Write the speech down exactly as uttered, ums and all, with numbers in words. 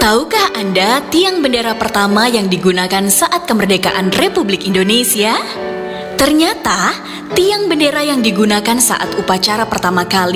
Tahukah Anda tiang bendera pertama yang digunakan saat kemerdekaan Republik Indonesia? Ternyata, tiang bendera yang digunakan saat upacara pertama kali